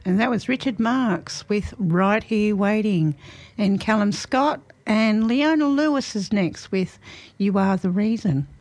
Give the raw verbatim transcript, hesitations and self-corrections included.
And that was Richard Marx with Right Here Waiting. And Callum Scott and Leona Lewis is next with You Are the Reason.